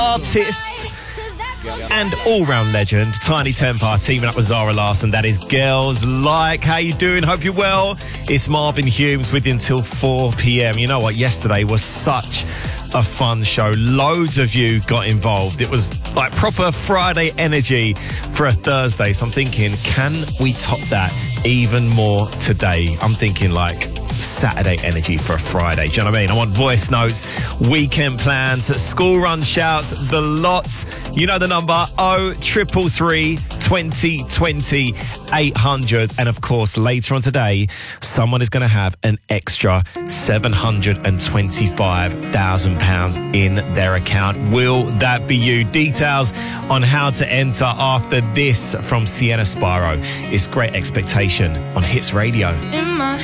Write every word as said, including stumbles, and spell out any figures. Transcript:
artist and all-round legend, Tiny Temper, teaming up with Zara Larsson. That is Girls Like. How you doing? Hope you're well. It's Marvin Humes with you until four p.m. You know what? Yesterday was such a fun show. Loads of you got involved. It was like proper Friday energy for a Thursday. So I'm thinking, can we top that even more today? I'm thinking like Saturday energy for a Friday. Do you know what I mean? I want voice notes, weekend plans, school run shouts, the lot. You know the number, oh triple three, twenty, twenty, eight hundred. And of course, later on today, someone is going to have an extra seven hundred twenty-five thousand pounds in their account. Will that be you? Details on how to enter after this from Sienna Sparrow. It's Great Expectation on Hits Radio.